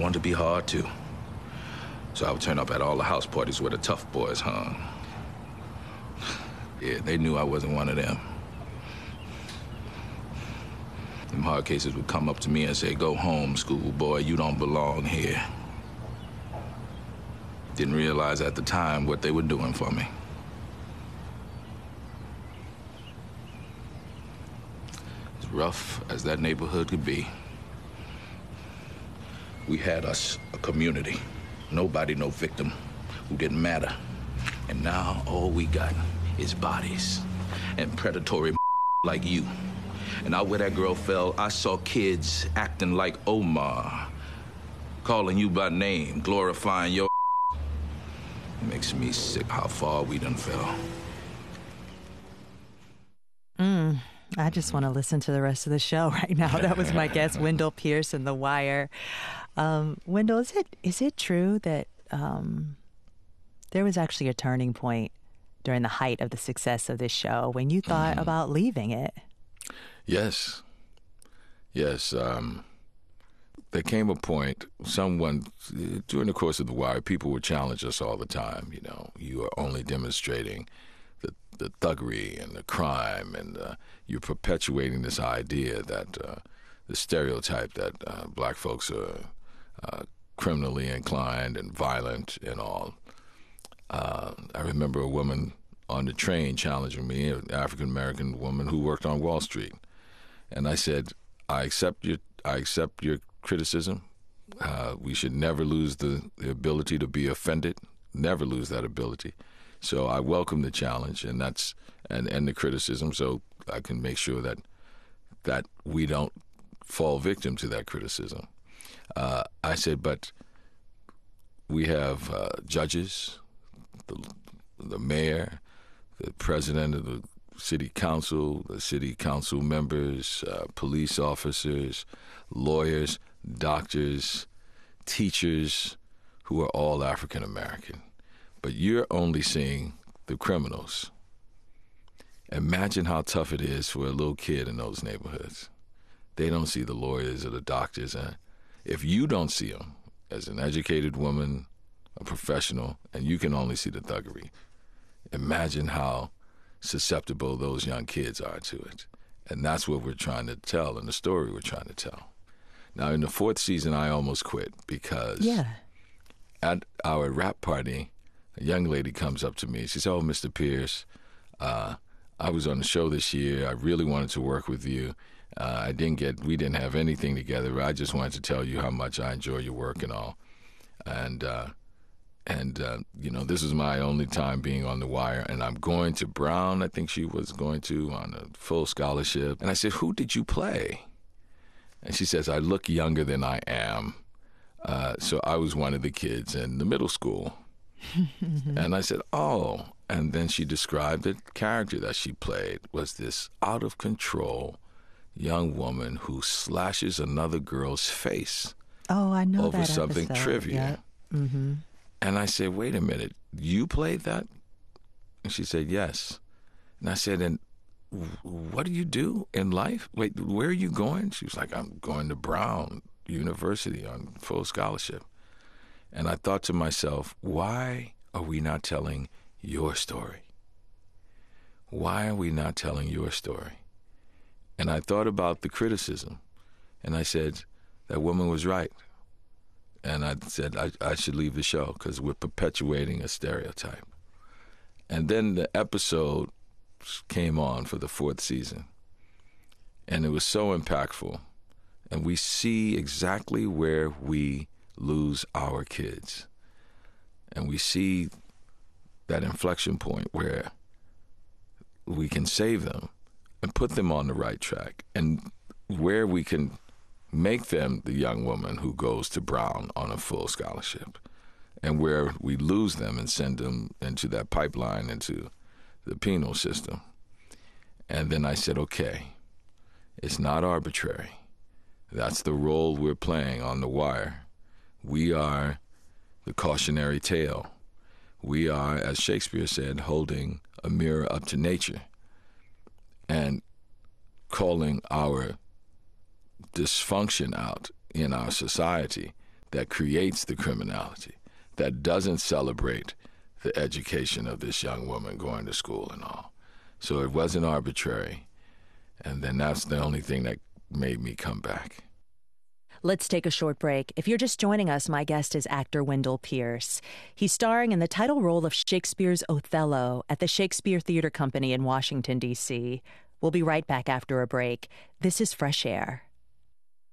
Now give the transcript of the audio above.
wanted to be hard, too. So I would turn up at all the house parties where the tough boys hung. Yeah, they knew I wasn't one of them. Them hard cases would come up to me and say, "Go home, schoolboy, you don't belong here." Didn't realize at the time what they were doing for me. As rough as that neighborhood could be, we had us a community. Nobody, no victim who didn't matter. And now all we got is bodies and predatory like you. And out where that girl fell, I saw kids acting like Omar, calling you by name, glorifying your It makes me sick how far we done fell. I just want to listen to the rest of the show right now. That was my guest, Wendell Pierce in The Wire. Wendell, is it true that there was actually a turning point during the height of the success of this show when you thought about leaving it? Yes. There came a point, during the course of The Wire, people would challenge us all the time. You know, you are only demonstrating the thuggery and the crime, and you're perpetuating this idea that the stereotype that black folks are criminally inclined and violent and all. I remember a woman on the train challenging me, an African-American woman who worked on Wall Street. And I said, I accept your criticism. We should never lose the ability to be offended, never lose that ability. So I welcome the challenge and the criticism, so I can make sure that we don't fall victim to that criticism. I said, but we have judges, the mayor, the president of the city council, the city council members, police officers, lawyers, doctors, teachers, who are all African American. But you're only seeing the criminals. Imagine how tough it is for a little kid in those neighborhoods. They don't see the lawyers or the doctors. And if you don't see them as an educated woman, a professional, and you can only see the thuggery, imagine how susceptible those young kids are to it. And that's what we're trying to tell in the story we're trying to tell. Now, in the fourth season, I almost quit because at our rap party, a young lady comes up to me. She said, "Oh, Mr. Pierce, I was on the show this year. I really wanted to work with you. We didn't have anything together, but I just wanted to tell you how much I enjoy your work and all. And this is my only time being on The Wire, and I'm going to Brown," I think she was going to, on a full scholarship. And I said, "Who did you play?" And she says, "I look younger than I am." So I was one of the kids in the middle school. And I said, "Oh." And then she described the character that she played was this out-of-control young woman who slashes another girl's face. Oh, I know over that something episode. trivial. Yeah. Mm-hmm. And I said, "Wait a minute, you played that?" And she said, "Yes." And I said, "And what do you do in life? Wait, where are you going?" She was like, "I'm going to Brown University on full scholarship." And I thought to myself, why are we not telling your story? Why are we not telling your story? And I thought about the criticism, and I said, that woman was right. And I said, I should leave the show because we're perpetuating a stereotype. And then the episode came on for the fourth season, and it was so impactful. And we see exactly where we lose our kids. And we see that inflection point where we can save them and put them on the right track, and where we can make them the young woman who goes to Brown on a full scholarship, and where we lose them and send them into that pipeline, into the penal system. And then I said, okay, it's not arbitrary. That's the role we're playing on The Wire. We are the cautionary tale. We are, as Shakespeare said, holding a mirror up to nature and calling our dysfunction out in our society that creates the criminality, that doesn't celebrate the education of this young woman going to school and all. So it wasn't arbitrary. And then that's the only thing that made me come back. Let's take a short break. If you're just joining us, my guest is actor Wendell Pierce. He's starring in the title role of Shakespeare's Othello at the Shakespeare Theater Company in Washington, D.C. We'll be right back after a break. This is Fresh Air.